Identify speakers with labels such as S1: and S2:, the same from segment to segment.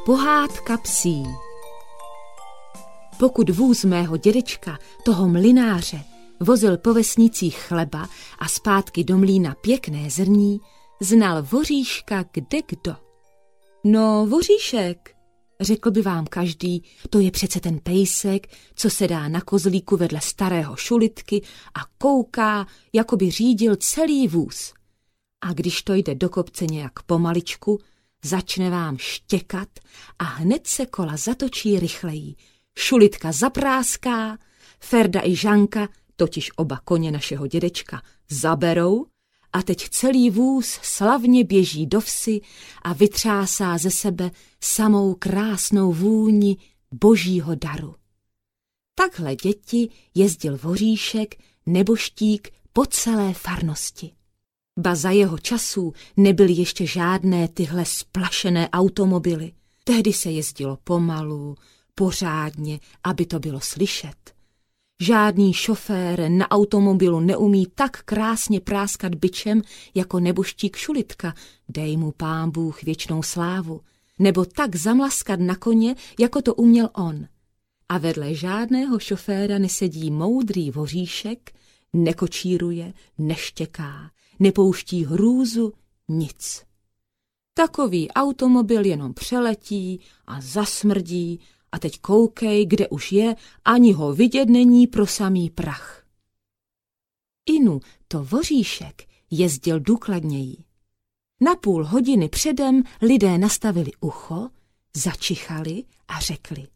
S1: Pohádka psí. Pokud vůz mého dědečka, toho mlynáře, vozil po vesnicích chleba a zpátky do mlýna pěkné zrní, znal voříška kdekdo. No, voříšek, řekl by vám každý, to je přece ten pejsek, co se dá na kozlíku vedle starého šulitky a kouká, jako by řídil celý vůz. A když to jde do kopce nějak pomaličku, začne vám štěkat a hned se kola zatočí rychleji. Šulitka zapráská, Ferda i Žanka, totiž oba koně našeho dědečka, zaberou a teď celý vůz slavně běží do vsi a vytřásá ze sebe samou krásnou vůni božího daru. Takhle, děti, jezdil voříšek, neboštík po celé farnosti. Ba za jeho časů nebyly ještě žádné tyhle splašené automobily. Tehdy se jezdilo pomalu, pořádně, aby to bylo slyšet. Žádný šofér na automobilu neumí tak krásně práskat bičem jako neboštík Šulitka, dej mu Pán Bůh věčnou slávu, nebo tak zamlaskat na koně, jako to uměl on. A vedle žádného šoféra nesedí moudrý voříšek, nekočíruje, neštěká, nepouští hrůzu, nic. Takový automobil jenom přeletí a zasmrdí a teď koukej, kde už je, ani ho vidět není pro samý prach. Inu to voříšek jezdil důkladněji. Na půl hodiny předem lidé nastavili ucho, začichali a řekli: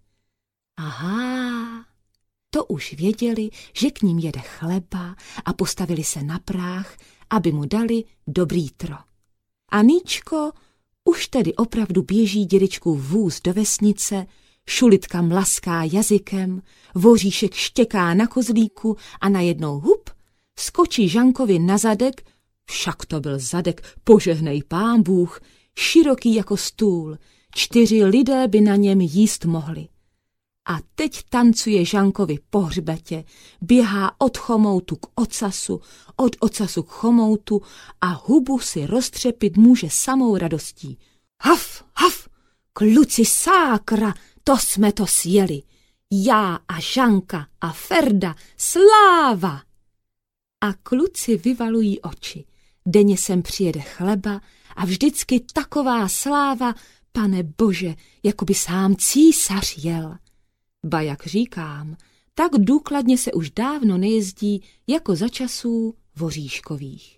S1: aha, to už věděli, že k ním jede chleba a postavili se na práh, aby mu dali dobrý tro. A Níčko už tedy opravdu běží dědečkův vůz do vesnice, Šulitka mlaská jazykem, voříšek štěká na kozlíku a najednou hup, skočí Žankovi na zadek, však to byl zadek, požehnej Pán Bůh, široký jako stůl, 4 lidé by na něm jíst mohli. A teď tancuje Žankovi po hřbetě, běhá od chomoutu k ocasu, od ocasu k chomoutu a hubu si roztřepit může samou radostí. Haf, haf, kluci sákra, to jsme to sjeli. Já a Žanka a Ferda, sláva! A kluci vyvalují oči. Denně sem přijede chleba a vždycky taková sláva, Pane Bože, jako by sám císař jel. Ba jak říkám, tak důkladně se už dávno nejezdí jako za časů voříškových.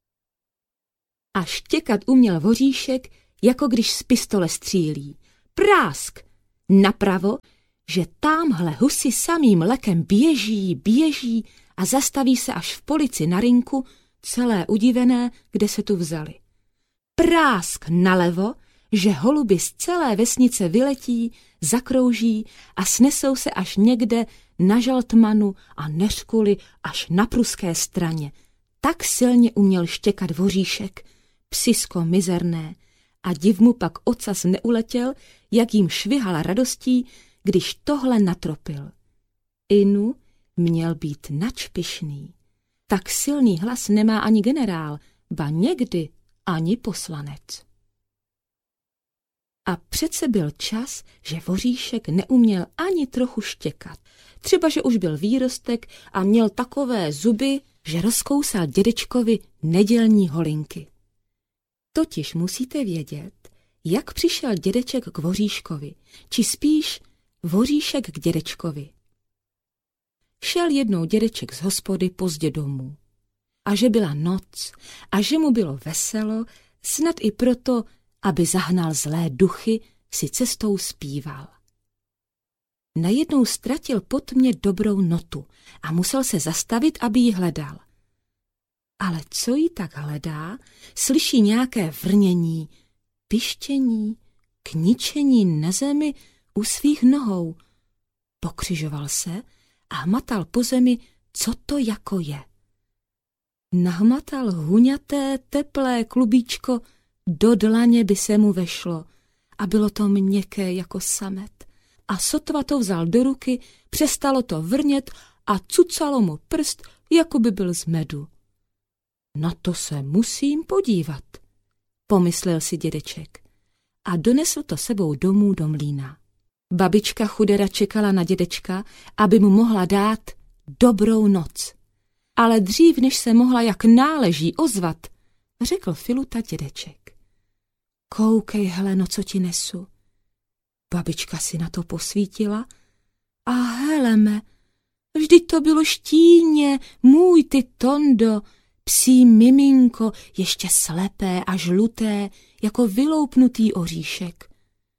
S1: A štěkat uměl voříšek, jako když z pistole střílí. Prásk! Napravo, že támhle husy samým lekem běží a zastaví se až v polici na rinku, celé udivené, kde se tu vzali. Prásk nalevo, že holuby z celé vesnice vyletí, zakrouží a snesou se až někde na Žaltmanu a Neřkuli až na pruské straně. Tak silně uměl štěkat voříšek, psisko mizerné, a div mu pak ocas neuletěl, jak jim švihala radostí, když tohle natropil. Inu měl být načpišný. Tak silný hlas nemá ani generál, ba někdy ani poslanec. A přece byl čas, že voříšek neuměl ani trochu štěkat. Třeba, že už byl výrostek a měl takové zuby, že rozkousal dědečkovi nedělní holinky. Totiž musíte vědět, jak přišel dědeček k voříškovi, či spíš voříšek k dědečkovi. Šel jednou dědeček z hospody pozdě domů. A že byla noc a že mu bylo veselo, snad i proto, aby zahnal zlé duchy, si cestou zpíval. Najednou ztratil po tmě dobrou notu a musel se zastavit, aby ji hledal. Ale co jí tak hledá, slyší nějaké vrnění, pištění, kničení na zemi u svých nohou. Pokřižoval se a hmatal po zemi, co to jako je. Nahmatal huňaté, teplé klubíčko, do dlaně by se mu vešlo a bylo to měkké jako samet. A sotva to vzal do ruky, přestalo to vrnět a cucalo mu prst, jako by byl z medu. Na to se musím podívat, pomyslel si dědeček. a donesl to sebou domů do mlýna. Babička chudera čekala na dědečka, aby mu mohla dát dobrou noc. Ale dřív, než se mohla jak náleží ozvat, řekl Filuta dědeček. Koukej, Heleno, co ti nesu. Babička si na to posvítila a Heleme, vždyť to bylo štíně, můj ty Tondo, psí miminko, ještě slepé a žluté, jako vyloupnutý oříšek.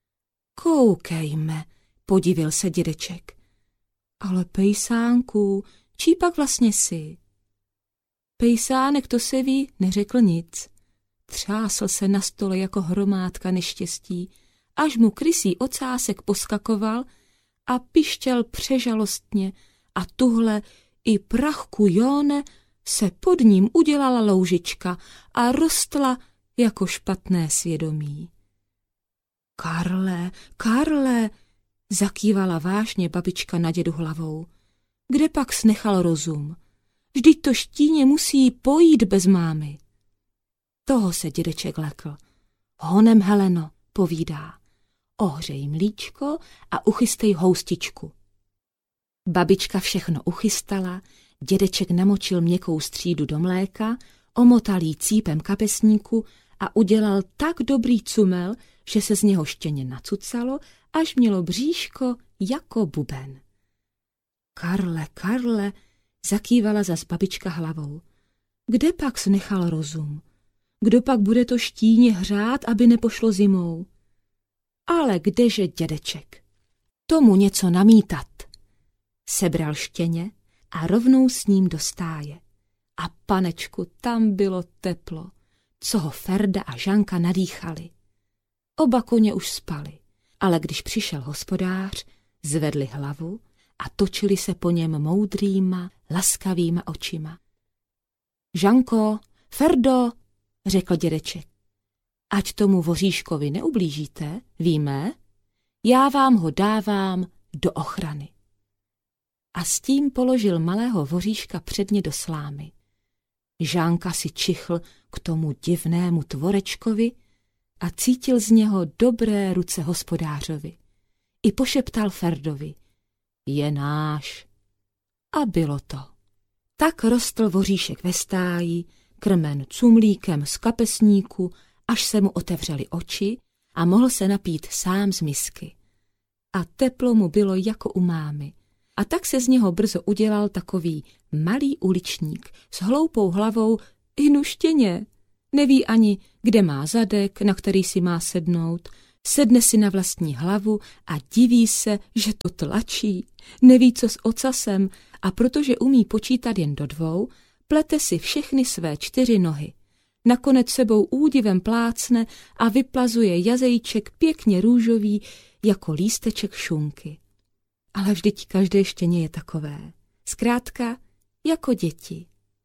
S1: Koukejme, podivil se dědeček. Ale pejsánku, čí pak vlastně jsi? Pejsánek, to se ví, neřekl nic. Třásl se na stole jako hromádka neštěstí, až mu krysí ocásek poskakoval a pištěl přežalostně a tuhle i prachku Jóne se pod ním udělala loužička a rostla jako špatné svědomí. Karle, Karle, zakývala vážně babička na dědu hlavou. Kde pak snechal rozum? Vždyť to štíně musí pojít bez mámy. Toho se dědeček lekl. Honem, Heleno, povídá. Ohřej mlíčko a uchystej houstičku. Babička všechno uchystala, dědeček namočil měkkou střídu do mléka, omotal jí cípem kapesníku a udělal tak dobrý cumel, že se z něho štěně nacucalo, až mělo bříško jako buben. Karle, Karle, zakývala zas babička hlavou. Kde pak snechal rozum? Kdo pak bude to štíně hřát, aby nepošlo zimou? Ale kdeže dědeček? Tomu něco namítat. Sebral štěně a rovnou s ním do stáje. A panečku, tam bylo teplo, co ho Ferda a Žanka nadýchali. Oba koně už spali, ale když přišel hospodář, zvedli hlavu a točili se po něm moudrýma, laskavýma očima. Žanko, Ferdo, řekl dědeček, ať tomu voříškovi neublížíte, víme, já vám ho dávám do ochrany. A s tím položil malého voříška předně do slámy. Žánka si čichl k tomu divnému tvorečkovi a cítil z něho dobré ruce hospodářovi. I pošeptal Ferdovi, je náš. A bylo to. Tak rostl voříšek ve stáji, krmen cumlíkem z kapesníku, až se mu otevřely oči a mohl se napít sám z misky. A teplo mu bylo jako u mámy. A tak se z něho brzo udělal takový malý uličník s hloupou hlavou i nuštěně. Neví ani, kde má zadek, na který si má sednout. Sedne si na vlastní hlavu a diví se, že to tlačí. Neví, co s ocasem a protože umí počítat jen do 2, plete si všechny své 4 nohy. Nakonec sebou údivem plácne a vyplazuje jazejček pěkně růžový jako lísteček šunky. Ale vždyť každé štěně je takové. Zkrátka, jako děti.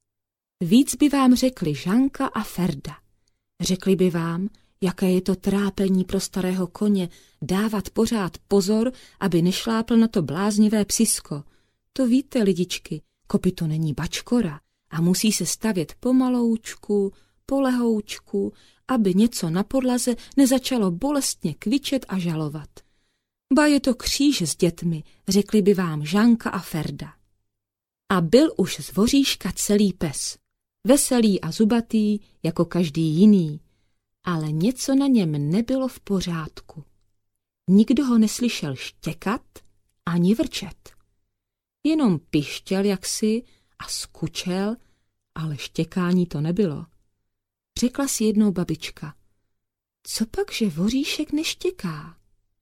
S1: Víc by vám řekli Žanka a Ferda. Řekli by vám, jaké je to trápení pro starého koně dávat pořád pozor, aby nešlápl na to bláznivé psisko. To víte, lidičky, kopyto není bačkora a musí se stavět pomaloučku, polehoučku, aby něco na podlaze nezačalo bolestně kvičet a žalovat. Ba je to kříž s dětmi, řekli by vám Žanka a Ferda. A byl už z voříška celý pes, veselý a zubatý, jako každý jiný, ale něco na něm nebylo v pořádku. Nikdo ho neslyšel štěkat ani vrčet. Jenom pištěl jaksi a skučel, ale štěkání to nebylo. Řekla si jednou babička, co pak, že voříšek neštěká?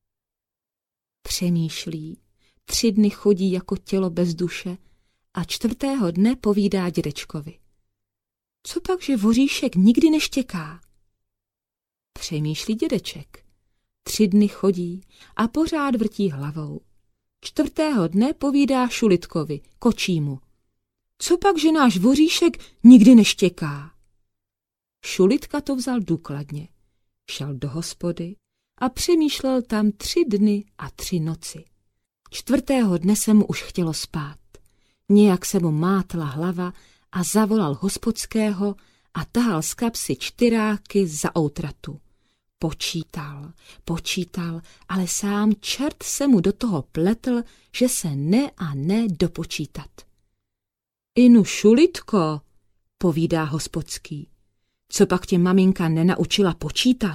S1: Přemýšlí, 3 dny chodí jako tělo bez duše a 4. dne povídá dědečkovi. Co pak, že voříšek nikdy neštěká? Přemýšlí dědeček. 3 dny chodí a pořád vrtí hlavou. 4. dne povídá Šulitkovi, kočímu. Co pak, že náš voříšek nikdy neštěká? Šulitka to vzal důkladně. Šel do hospody a přemýšlel tam 3 dny a 3 noci. 4. dne se mu už chtělo spát. Nějak se mu mátla hlava a zavolal hospodského a tahal z kapsy 4 za outratu. Počítal, ale sám čert se mu do toho pletl, že se ne a ne dopočítat. Inu Šulitko, povídá hospodský, co pak tě maminka nenaučila počítat?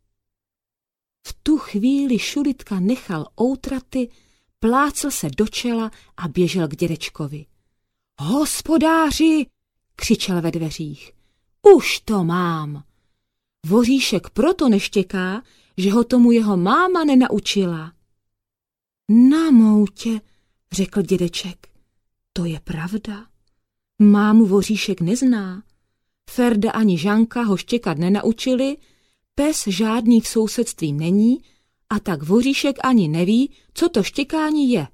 S1: V tu chvíli Šulitka nechal outraty, plácl se do čela a běžel k dědečkovi. Hospodáři, křičel ve dveřích, už to mám. Voříšek proto neštěká, že ho tomu jeho máma nenaučila. Na moutě, řekl dědeček, to je pravda. Mámu Voříšek nezná. Ferda ani Žanka ho štěkat nenaučili, pes žádný v sousedství není a tak Voříšek ani neví, co to štěkání je.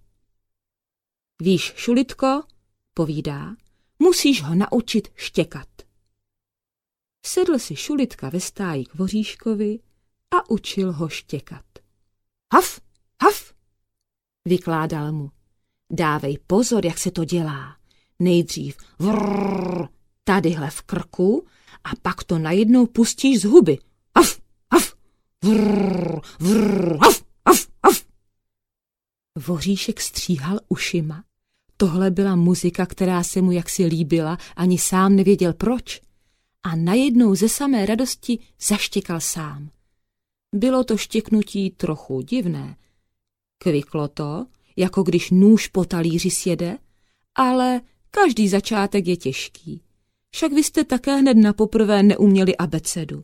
S1: Víš, Šulitko, povídá, musíš ho naučit štěkat. Sedl si Šulitka ve stáji k Voříškovi a učil ho štěkat. Haf, haf, vykládal mu. Dávej pozor, jak se to dělá. Nejdřív vrrr, tadyhle v krku a pak to najednou pustíš z huby. Haf, haf, vrrr, vrrr, haf, haf, haf. Voříšek stříhal ušima. Tohle byla muzika, která se mu jaksi líbila, ani sám nevěděl proč. A najednou ze samé radosti zaštěkal sám. Bylo to štěknutí trochu divné. Kviklo to, jako když nůž po talíři sjede, ale každý začátek je těžký. Však vy jste také hned napoprvé neuměli abecedu.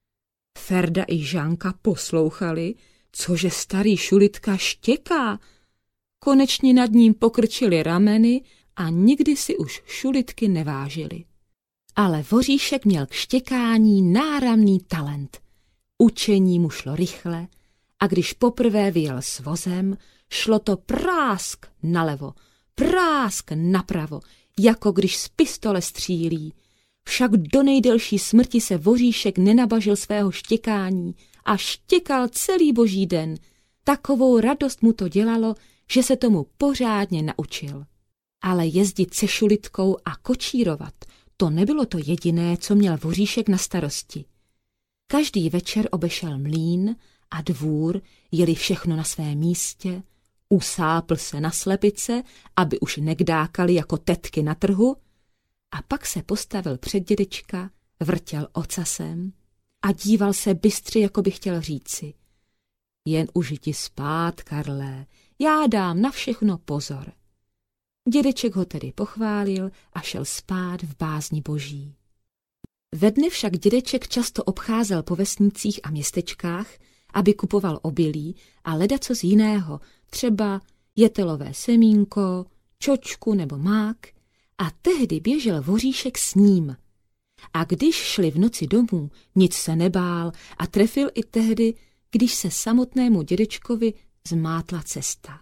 S1: Ferda i Žanka poslouchali, cože starý Šulitka štěká. Konečně nad ním pokrčili rameny a nikdy si už Šulitky nevážili. Ale Voříšek měl k štěkání náramný talent. Učení mu šlo rychle a když poprvé vyjel s vozem, šlo to prásk nalevo, prásk napravo, jako když z pistole střílí. Však do nejdelší smrti se Voříšek nenabažil svého štěkání a štěkal celý boží den. Takovou radost mu to dělalo, že se tomu pořádně naučil. Ale jezdit se Šulitkou a kočírovat, to nebylo to jediné, co měl Voříšek na starosti. Každý večer obešel mlýn a dvůr, jeli všechno na svém místě, usápl se na slepice, aby už nekdákali jako tetky na trhu, a pak se postavil před dědečka, vrtěl ocasem a díval se bystře, jako by chtěl říci: jen už jdi spát, Karlé, já dám na všechno pozor. Dědeček ho tedy pochválil a šel spát v bázni boží. Ve dne však dědeček často obcházel po vesnicích a městečkách, aby kupoval obilí a ledacos jiného, třeba jetelové semínko, čočku nebo mák, a tehdy běžel Voříšek s ním. A když šli v noci domů, nic se nebál a trefil i tehdy, když se samotnému dědečkovi zmátla cesta.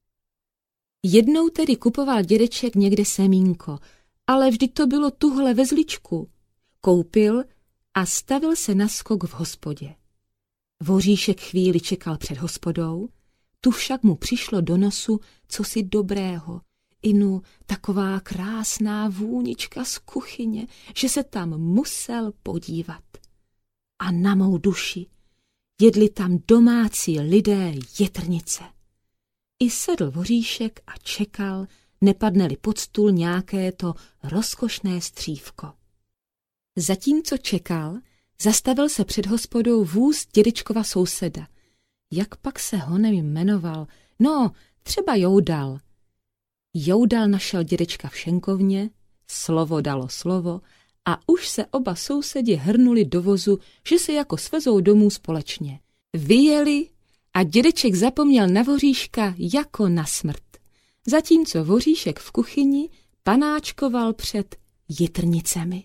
S1: Jednou tedy kupoval dědeček někde semínko, ale vždy to bylo tuhle ve zličku. Koupil a stavil se na skok v hospodě. Voříšek chvíli čekal před hospodou, tu však mu přišlo do nosu cosi dobrého, inu taková krásná vůnička z kuchyně, že se tam musel podívat. A na mou duši, jedli tam domácí lidé jetrnice. I sedl Voříšek a čekal, nepadne-li pod stůl nějaké to rozkošné střívko. Zatímco čekal, zastavil se před hospodou vůz dědečkova souseda. Jak pak se honem jmenoval? No, třeba Joudal. Joudal našel dědečka v šenkovně, slovo dalo slovo a už se oba sousedi hrnuli do vozu, že se jako svezou domů společně. Vyjeli a dědeček zapomněl na Voříška jako na smrt. Zatímco Voříšek v kuchyni panáčkoval před jitrnicemi.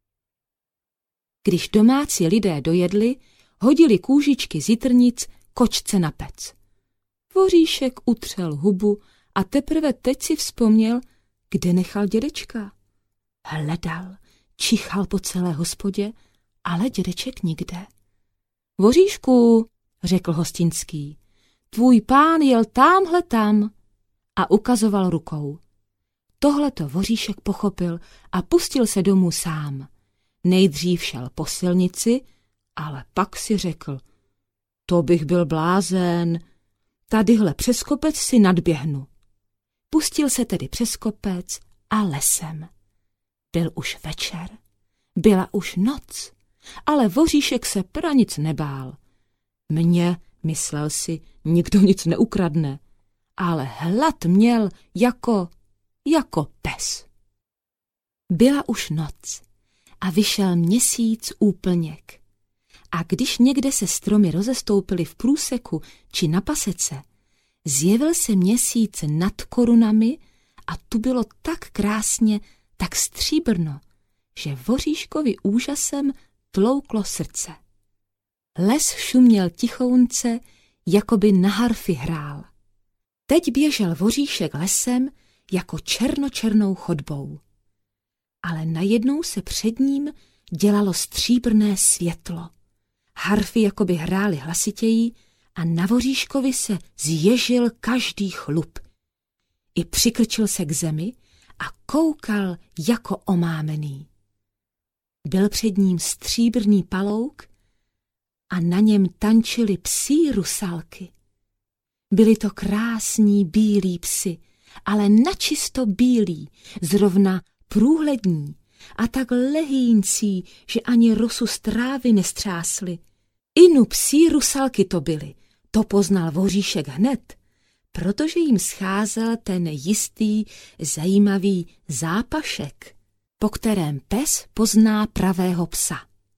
S1: Když domácí lidé dojedli, hodili kůžičky z jitrnic kočce na pec. Voříšek utřel hubu a teprve teď si vzpomněl, kde nechal dědečka. Hledal, čichal po celé hospodě, ale dědeček nikde. Voříšku, řekl hostinský, tvůj pán jel támhle tam a ukazoval rukou. Tohleto Voříšek pochopil a pustil se domů sám. Nejdřív šel po silnici, ale pak si řekl, To bych byl blázen. Tadyhle přes kopec si nadběhnu. Pustil se tedy přes kopec a lesem. Byl už večer, byla už noc, ale voříšek se pranic nebál. Mně, myslel si, nikdo nic neukradne, ale hlad měl jako pes. Byla už noc a vyšel měsíc úplněk. A když někde se stromy rozestoupily v průseku či na pasece, zjevil se měsíc nad korunami a tu bylo tak krásně, tak stříbrno, že voříškovi úžasem tlouklo srdce. Les šuměl tichounce, jako by na harfy hrál. Teď běžel voříšek lesem jako černočernou chodbou. Ale najednou se před ním dělalo stříbrné světlo. Harfy jakoby hrály hlasitěji a na voříškovi se zježil každý chlup. I přikrčil se k zemi a koukal jako omámený. Byl před ním stříbrný palouk a na něm tančily psí rusalky. Byli to krásní bílí psi, ale načisto bílí, zrovna průhlední a tak lehýncí, že ani rosu z trávy nestřásly. Inu psí rusalky to byly, to poznal voříšek hned, protože jim scházel ten jistý, zajímavý zápašek, po kterém pes pozná pravého psa.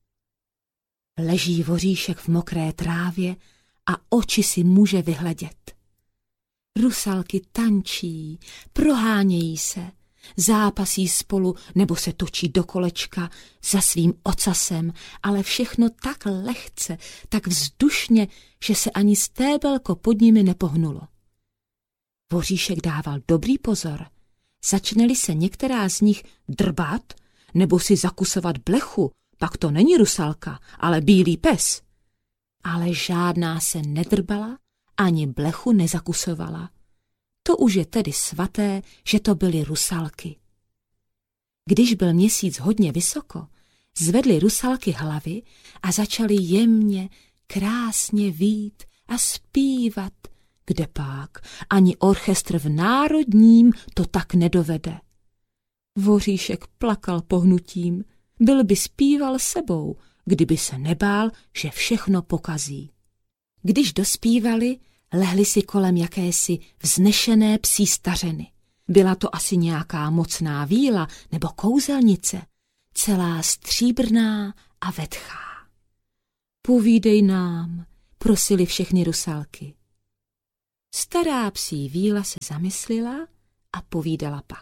S1: Leží voříšek v mokré trávě a oči si může vyhledět. Rusalky tančí, prohánějí se, zápasí spolu nebo se točí do kolečka za svým ocasem, ale všechno tak lehce, tak vzdušně, že se ani stébelko pod nimi nepohnulo. Voříšek dával dobrý pozor. Začne-li se některá z nich drbat nebo si zakusovat blechu, pak to není rusalka, ale bílý pes. Ale žádná se nedrbala, ani blechu nezakusovala. To už je tedy svaté, že to byly rusalky. Když byl měsíc hodně vysoko, zvedly rusalky hlavy a začaly jemně, krásně vít a zpívat, kdepak ani orchestr v Národním to tak nedovede. Voříšek plakal pohnutím, byl by zpíval sebou, kdyby se nebál, že všechno pokazí. Když dospívali, lehli si kolem jakési vznešené psí stařeny. Byla to asi nějaká mocná víla nebo kouzelnice, celá stříbrná a vetchá. Povídej nám, prosili všechny rusalky. Stará psí víla se zamyslela a povídala pak.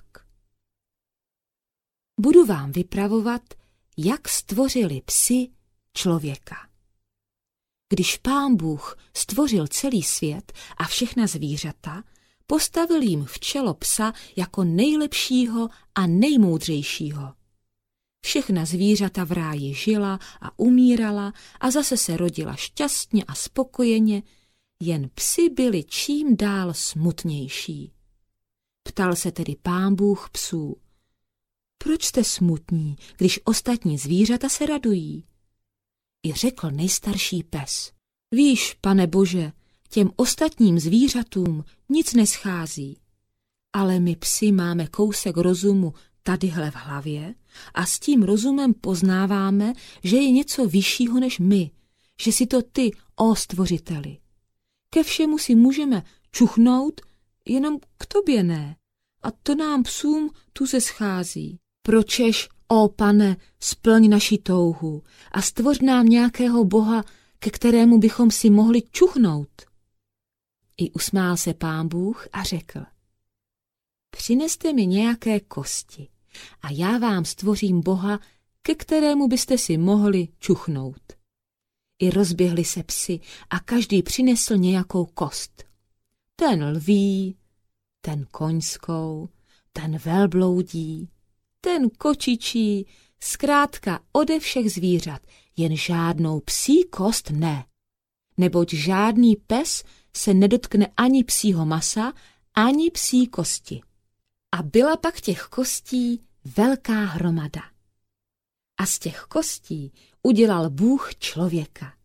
S1: Budu vám vypravovat, jak stvořili psi člověka. Když Pán Bůh stvořil celý svět a všechna zvířata, postavil jim v čelo psa jako nejlepšího a nejmoudřejšího. Všechna zvířata v ráji žila a umírala a zase se rodila šťastně a spokojeně, jen psi byli čím dál smutnější. Ptal se tedy Pán Bůh psů. Proč jste smutní, když ostatní zvířata se radují? I řekl nejstarší pes. Víš, Pane Bože, těm ostatním zvířatům nic neschází. Ale my psi máme kousek rozumu tadyhle v hlavě a s tím rozumem poznáváme, že je něco vyššího než my, že si to ty, ó stvořiteli. Ke všemu si můžeme čuchnout, jenom k tobě ne. A to nám psům tu se schází. Pročež, ó Pane, splň naši touhu a stvoř nám nějakého boha, ke kterému bychom si mohli čuchnout. I usmál se Pán Bůh a řekl. Přineste mi nějaké kosti a já vám stvořím boha, ke kterému byste si mohli čuchnout. I rozběhli se psi a každý přinesl nějakou kost. Ten lví, ten koňskou, ten velbloudí, ten kočičí, zkrátka ode všech zvířat, jen žádnou psí kost ne. Neboť žádný pes se nedotkne ani psího masa, ani psí kosti. A byla pak těch kostí velká hromada. A z těch kostí udělal Bůh člověka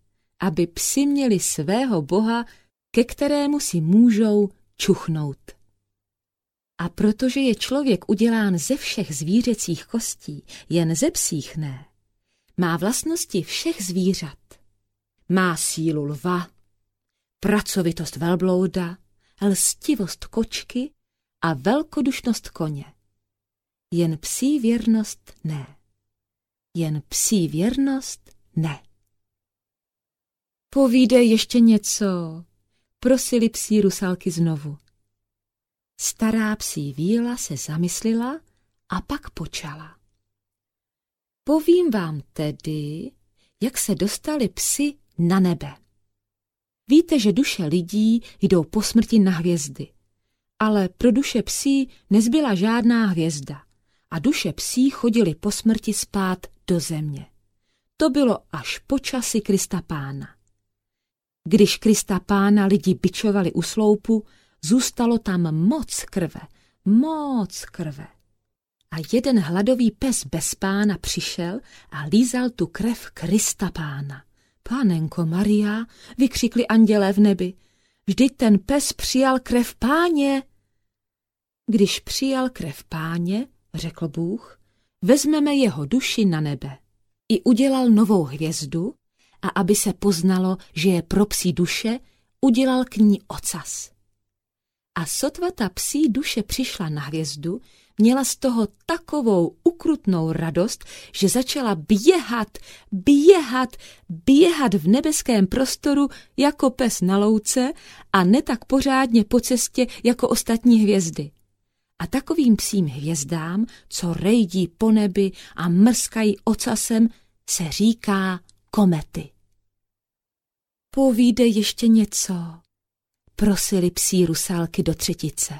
S1: aby psi měli svého boha, ke kterému si můžou čuchnout. A protože je člověk udělán ze všech zvířecích kostí, jen ze psích ne, má vlastnosti všech zvířat. Má sílu lva, pracovitost velblouda, lstivost kočky a velkodušnost koně. Jen psí věrnost ne. Jen psí věrnost ne. Povídej ještě něco, prosili psí rusalky znovu. Stará psí víla se zamyslela a pak počala. Povím vám tedy, jak se dostali psi na nebe. Víte, že duše lidí jdou po smrti na hvězdy, ale pro duše psí nezbyla žádná hvězda a duše psí chodily po smrti spát do země. To bylo až po časi Krista Pána. Když Krista Pána lidi bičovali u sloupu, zůstalo tam moc krve. A jeden hladový pes bez pána přišel a lízal tu krev Krista Pána. Pánenko Maria, vykřikli andělé v nebi, vždyť ten pes přijal krev Páně. Když přijal krev Páně, řekl Bůh, vezmeme jeho duši na nebe. I udělal novou hvězdu a aby se poznalo, že je pro psí duše, udělal k ní ocas. A sotva ta psí duše přišla na hvězdu, měla z toho takovou ukrutnou radost, že začala běhat v nebeském prostoru jako pes na louce a ne tak pořádně po cestě jako ostatní hvězdy. A takovým psím hvězdám, co rejdí po nebi a mrskají ocasem, se říká komety. Povídej ještě něco, prosili psí rusalky do třetice.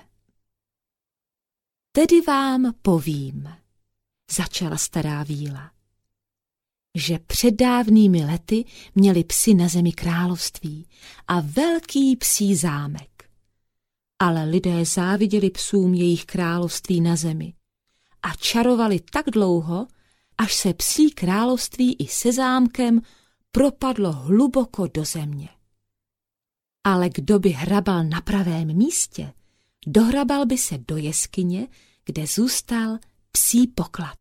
S1: Tedy vám povím, začala stará víla, že před dávnými lety měli psi na zemi království a velký psí zámek. Ale lidé záviděli psům jejich království na zemi a čarovali tak dlouho, až se psí království i se zámkem propadlo hluboko do země. Ale kdo by hrabal na pravém místě, dohrabal by se do jeskyně, kde zůstal psí poklad.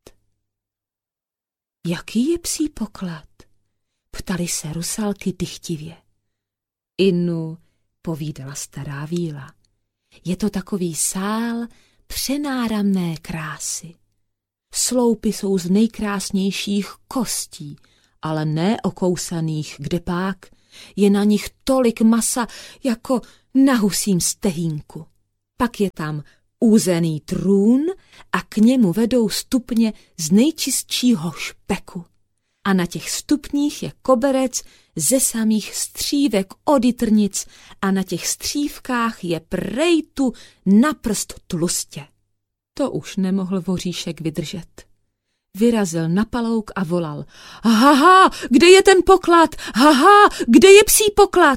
S1: Jaký je psí poklad? Ptali se rusalky dychtivě. Inu, povídala stará víla, je to takový sál přenáramné krásy. Sloupy jsou z nejkrásnějších kostí, ale ne okousaných, kdepák. Je na nich tolik masa, jako na husím stehínku. Pak je tam úzený trůn a k němu vedou stupně z nejčistšího špeku. A na těch stupních je koberec ze samých střívek od jitrnic a na těch střívkách je prejtu na prst tlustě. To už nemohl voříšek vydržet. Vyrazil na palouk a volal. Haha, kde je ten poklad? Haha, kde je psí poklad?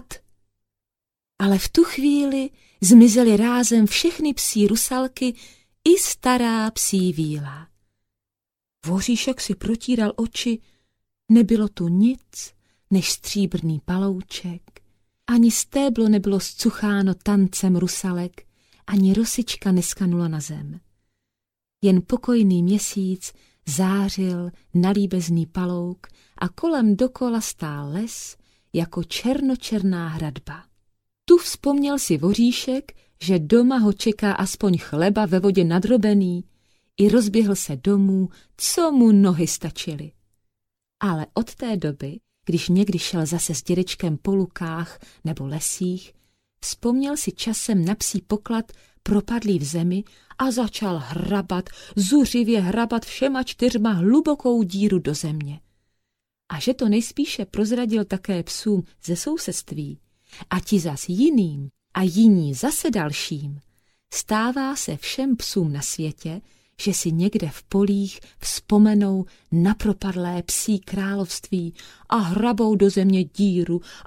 S1: Ale v tu chvíli zmizely rázem všechny psí rusalky i stará psí víla. Voříšek si protíral oči, nebylo tu nic, než stříbrný palouček, ani stéblo nebylo zcucháno tancem rusalek, ani rosička neskanula na zem. Jen pokojný měsíc zářil na líbezný palouk a kolem dokola stál les jako černočerná hradba. Tu vzpomněl si voříšek, že doma ho čeká aspoň chleba ve vodě nadrobený, i rozběhl se domů, co mu nohy stačily. Ale od té doby, když někdy šel zase s dědečkem po lukách nebo lesích, vzpomněl si časem na psí poklad propadlý v zemi a začal zuřivě hrabat všema 4 hlubokou díru do země. A že to nejspíše prozradil také psům ze sousedství, a ti zas jiným a jiní zase dalším, stává se všem psům na světě, že si někde v polích vzpomenou na propadlé psí království a hrabou do země díru a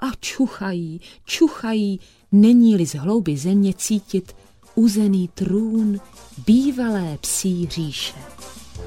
S1: čuchají, není-li z hlouby země cítit uzený trůn bývalé psí říše.